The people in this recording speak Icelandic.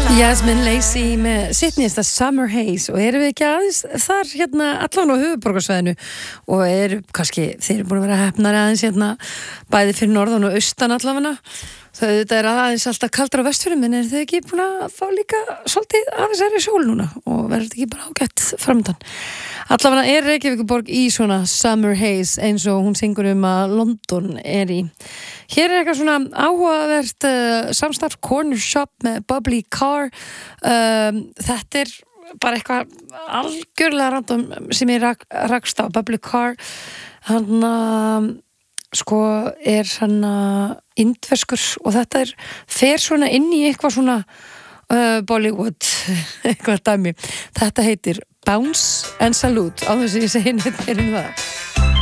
Jasmine Lacey með sitt nýjasta Summer Haze og erum við ekki aðeins þar hérna allan á höfuðborgarsvæðinu og eru kannski, þeir eru búin að vera hefnari aðeins hérna bæði fyrir norðan og austan allavega þetta aðeins alltaf kaldra á Vestfjörðum en eru þau ekki búin að fá líka svolítið aðeins er í sól núna og verður þetta ekki bara ágætt framöndan allavega er Reykjavíkurborg í svona Summer Haze eins og hún syngur að London er í hér er eitthvað svona áhugavert samstarf Corner Shop með Bubbly Car þetta er bara eitthvað algjörlega random sem ég rakst á Bubbly Car hann sko er hann indverskur og þetta fer svona inn í eitthvað svona Bollywood eitthvað dæmi þetta heitir Bounce and Salute á þess að ég segi neitt meira um það